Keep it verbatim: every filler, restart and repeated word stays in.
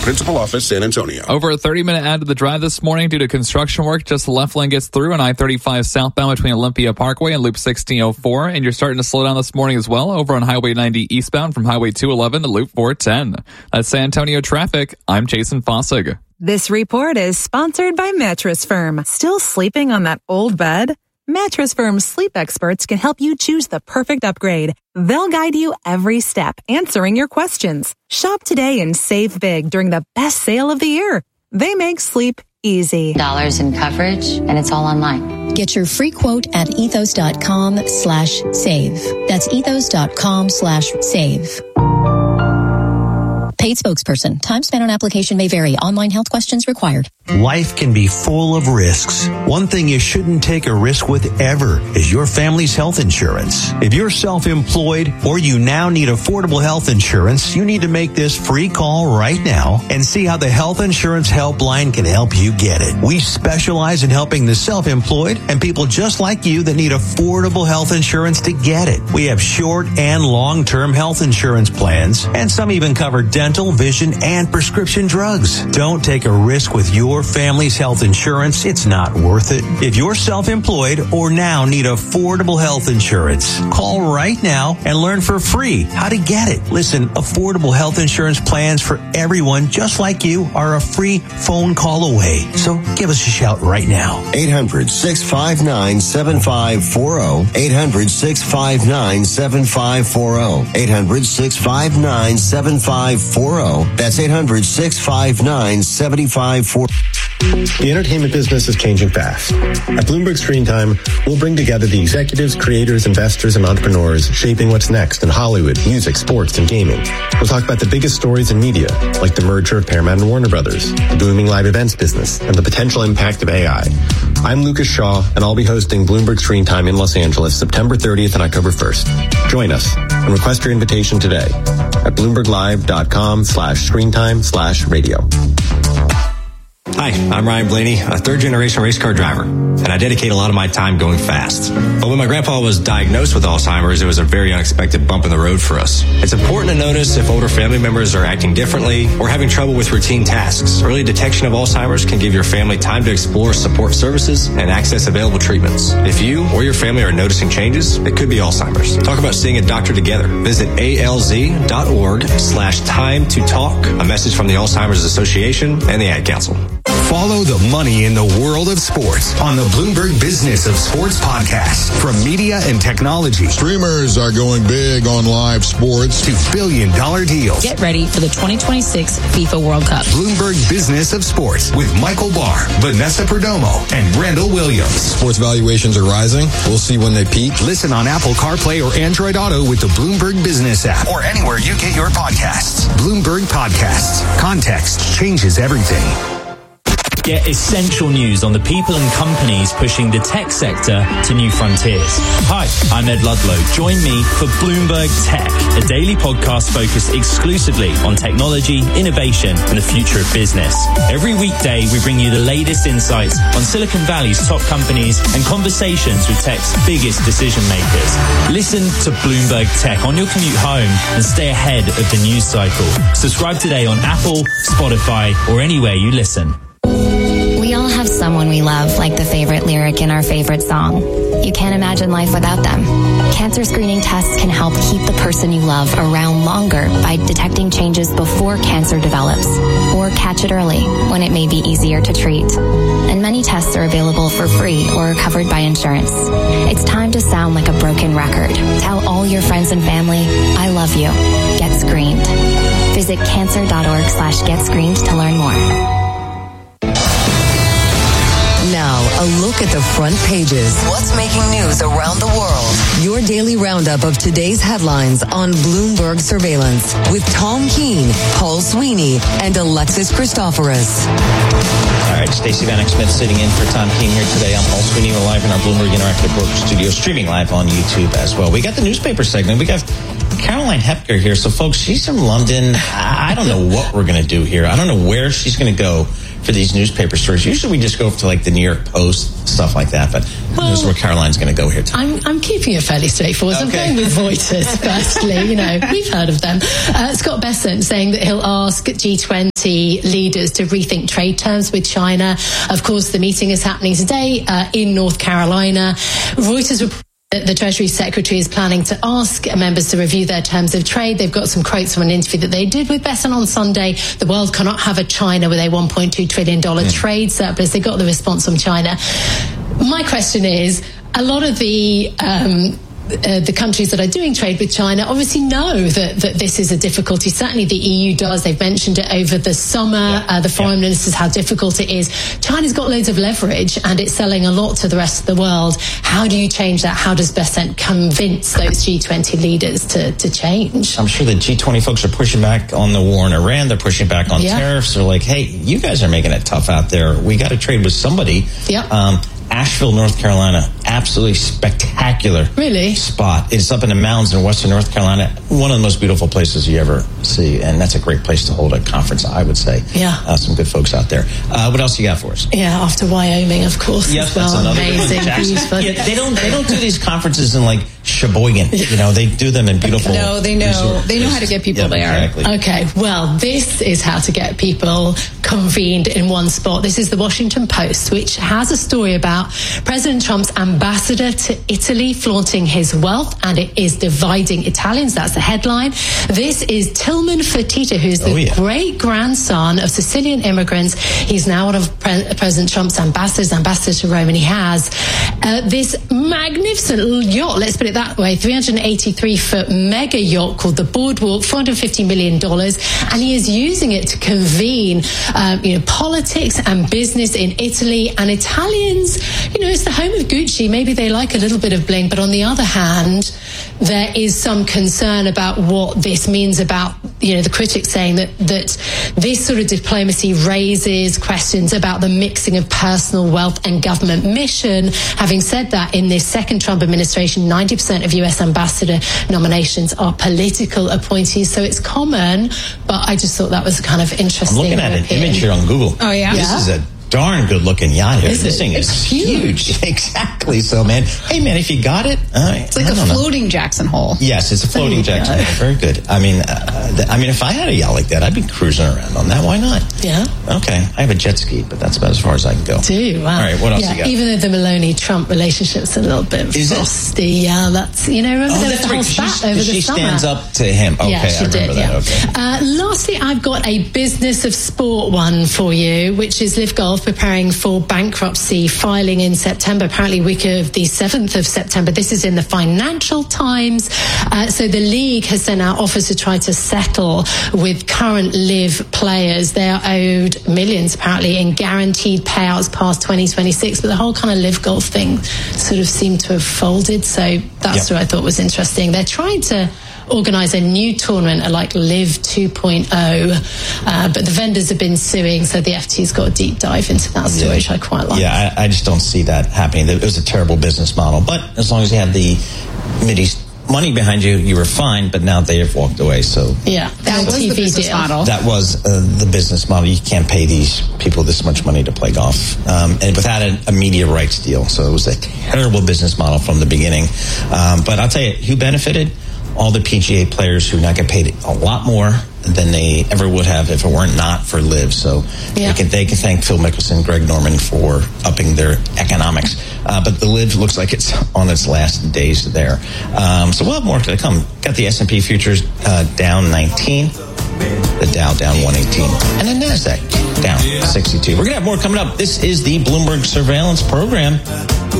Principal Office, San Antonio. Over a thirty-minute add to the drive this morning due to construction work. Just the left lane gets through on I thirty-five southbound between Olympia Parkway and Loop sixteen oh four. And you're starting to slow down this morning as well over on Highway ninety eastbound from Highway two eleven to Loop four ten. That's San Antonio traffic. I'm Jason Fossig. This report is sponsored by Mattress Firm. Still sleeping on that old bed? Mattress Firm's sleep experts can help you choose the perfect upgrade. They'll guide you every step, answering your questions. Shop today and save big during the best sale of the year. They make sleep easy. Dollars in coverage, and it's all online. Get your free quote at ethos.com slash save. That's ethos.com slash save. Paid spokesperson. Time spent on application may vary. Online health questions required. Life can be full of risks. One thing you shouldn't take a risk with ever is your family's health insurance. If you're self-employed or you now need affordable health insurance, you need to make this free call right now and see how the Health Insurance Helpline can help you get it. We specialize in helping the self-employed and people just like you that need affordable health insurance to get it. We have short and long-term health insurance plans, and some even cover dental, vision, and prescription drugs. Don't take a risk with your family's health insurance. It's not worth it. If you're self-employed or now need affordable health insurance, call right now and learn for free how to get it. Listen, affordable health insurance plans for everyone just like you are a free phone call away. So give us a shout right now. eight hundred, six five nine, seven five four zero. eight hundred, six five nine, seven five four zero. eight hundred, six five nine, seven five four zero. That's eight hundred, six five nine, seven five four zero. The entertainment business is changing fast. At Bloomberg Screen Time, we'll bring together the executives, creators, investors, and entrepreneurs shaping what's next in Hollywood, music, sports, and gaming. We'll talk about the biggest stories in media, like the merger of Paramount and Warner Brothers, the booming live events business, and the potential impact of A I. I'm Lucas Shaw, and I'll be hosting Bloomberg Screen Time in Los Angeles September thirtieth and October first. Join us and request your invitation today at bloomberglive.com slash screentime slash radio. Hi, I'm Ryan Blaney, a third-generation race car driver, and I dedicate a lot of my time going fast. But when my grandpa was diagnosed with Alzheimer's, it was a very unexpected bump in the road for us. It's important to notice if older family members are acting differently or having trouble with routine tasks. Early detection of Alzheimer's can give your family time to explore support services and access available treatments. If you or your family are noticing changes, it could be Alzheimer's. Talk about seeing a doctor together. Visit alz.org slash time to talk. A message from the Alzheimer's Association and the Ad Council. Follow the money in the world of sports on the Bloomberg Business of Sports podcast. From media and technology. Streamers are going big on live sports. To billion dollar deals. Get ready for the twenty twenty-six FIFA World Cup. Bloomberg Business of Sports with Michael Barr, Vanessa Perdomo, and Randall Williams. Sports valuations are rising. We'll see when they peak. Listen on Apple CarPlay or Android Auto with the Bloomberg Business app or anywhere you get your podcasts. Bloomberg Podcasts. Context changes everything. Get essential news on the people and companies pushing the tech sector to new frontiers. Hi, I'm Ed Ludlow. Join me for Bloomberg Tech, a daily podcast focused exclusively on technology, innovation, and the future of business. Every weekday, we bring you the latest insights on Silicon Valley's top companies and conversations with tech's biggest decision makers. Listen to Bloomberg Tech on your commute home and stay ahead of the news cycle. Subscribe today on Apple, Spotify, or anywhere you listen. We all have someone we love, like the favorite lyric in our favorite song. You can't imagine life without them. Cancer screening tests can help keep the person you love around longer by detecting changes before cancer develops, or catch it early when it may be easier to treat. And many tests are available for free or covered by insurance. It's time to sound like a broken record. Tell all your friends and family, I love you. Get screened. Visit cancer.org slash get screened to learn more. Now, a look at the front pages. What's making news around the world? Your daily roundup of today's headlines on Bloomberg Surveillance with Tom Keene, Paul Sweeney, and Alexis Christoforous. All right, Stacey Vanek Smith sitting in for Tom Keene here today. I'm Paul Sweeney. We're live in our Bloomberg Interactive Broker Studio, streaming live on YouTube as well. We got the newspaper segment. We got Caroline Hepker here. So, folks, she's from London. I don't know what we're going to do here. I don't know where she's going to go for these newspaper stories. Usually we just go to like the New York Post, stuff like that. But well, here's where Caroline's going to go here. I'm, I'm keeping it fairly straightforward. Okay. I'm going with Reuters, firstly. You know, we've heard of them. Uh, Scott Bessent saying that he'll ask G twenty leaders to rethink trade terms with China. Of course, the meeting is happening today uh, in North Carolina. Reuters reported the Treasury Secretary is planning to ask members to review their terms of trade. They've got some quotes from an interview that they did with Bessent on Sunday. The world cannot have a China with a one point two trillion dollars mm. trade surplus. They got the response from China. My question is, a lot of the um, Uh, the countries that are doing trade with China obviously know that, that this is a difficulty. Certainly the E U does. They've mentioned it over the summer. Yeah. Uh, the foreign yeah. ministers, how difficult it is. China's got loads of leverage and it's selling a lot to the rest of the world. How do you change that? How does Bessent convince those G twenty leaders to, to change? I'm sure the G twenty folks are pushing back on the war in Iran. They're pushing back on yeah. tariffs. They're like, hey, you guys are making it tough out there. We got to trade with somebody. Yeah. Um, Asheville, North Carolina, absolutely spectacular really? spot. It's up in the mountains in western North Carolina. One of the most beautiful places you ever see, and that's a great place to hold a conference, I would say. Yeah. Uh, some good folks out there. Uh, what else you got for us? Yeah, after Wyoming, of course. Yes, as well. That's another amazing, beautiful. Yeah, they don't. They don't do these conferences in like Sheboygan. You know, they do them in beautiful. No, they know. Resort. They know how to get people yeah, there. Exactly. Okay. Well, this is how to get people convened in one spot. This is the Washington Post, which has a story about President Trump's ambassador to Italy flaunting his wealth, and it is dividing Italians. That's the headline. This is Tillman Fertitta, who's the oh, yeah. great grandson of Sicilian immigrants. He's now one of Pre- President Trump's ambassadors, ambassador to Rome, and he has uh, this magnificent yacht, let's put it that way, three hundred eighty-three foot mega yacht called the Boardwalk, four hundred fifty million dollars, and he is using it to convene um, you know, politics and business in Italy. And Italians, you know, it's the home of Gucci. Maybe they like a little bit of bling, but on the other hand, there is some concern about what this means about, you know, the critics saying that, that this sort of diplomacy raises questions about the mixing of personal wealth and government mission. Having said that, in this second Trump administration, ninety percent of U S ambassador nominations are political appointees, so it's common, but I just thought that was kind of interesting. I'm looking at an image here on Google. Oh, yeah? This yeah. is a darn good looking yacht here. Is this it? thing is it's huge. huge. Exactly. So, man, hey, man, if you got it, uh, it's like a floating know. Jackson Hole. Yes, it's a floating Jackson Hole. Very good. I mean, uh, th- I mean, if I had a yacht like that, I'd be cruising around on that. Why not? Yeah. Okay. I have a jet ski, but that's about as far as I can go. Do wow. All right. What else yeah, you got? Even though the Meloni-Trump relationship's a little bit is frosty. It? Yeah, that's you know. Remember oh, there was the whole right. spat she, over she the summer. She stands up to him. Okay, yeah, she I remember did, that. Yeah. Okay. Uh, lastly, I've got a business of sport one for you, which is Liv Golf preparing for bankruptcy, filing in September, apparently week of the seventh of September. This is in the Financial Times. Uh, so the league has sent out offers to try to settle with current Liv players. They are owed millions, apparently, in guaranteed payouts past twenty twenty-six. But the whole kind of Liv Golf thing sort of seemed to have folded. So that's yep. what I thought was interesting. They're trying to organise a new tournament like Liv two point oh, uh, but the vendors have been suing, so the F T's got a deep dive into that story, yeah. which I quite like. Yeah, I, I just don't see that happening. It was a terrible business model, but as long as you have the Mideast money behind you, you were fine, but now they have walked away. So yeah, that was T V the business deal. model. That was uh, the business model. You can't pay these people this much money to play golf, um, and without a, a media rights deal. So it was a terrible business model from the beginning. Um, but I'll tell you, who benefited? All the P G A players who now get paid a lot more than they ever would have if it weren't not for Liv. So yeah. they can they can thank Phil Mickelson, Greg Norman for upping their economics. Uh, but the Liv looks like it's on its last days there. Um, so we'll have more to come. Got the S and P futures uh, down nineteen. The Dow down one eighteen. And the NASDAQ down sixty-two. We're going to have more coming up. This is the Bloomberg Surveillance Program.